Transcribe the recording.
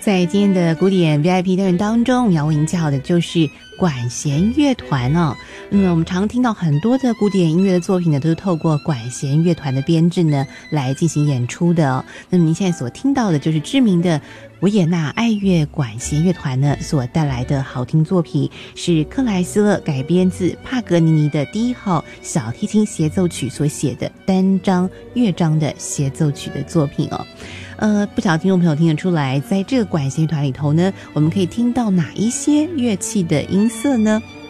在今天的古典 VIP 单元当中，我们要为您介绍的就是管弦乐团哦。那么我们常听到很多的古典音乐的作品呢，都是透过管弦乐团的编制呢来进行演出的哦。那么您现在所听到的就是知名的维也纳爱乐管弦乐团呢所带来的好听作品，是克莱斯勒改编自帕格尼尼的第1号小提琴协奏曲所写的单章乐章的协奏曲的作品哦。不晓得听众朋友听得出来，在这个管弦乐团里头呢，我们可以听到哪一些乐器的音色呢？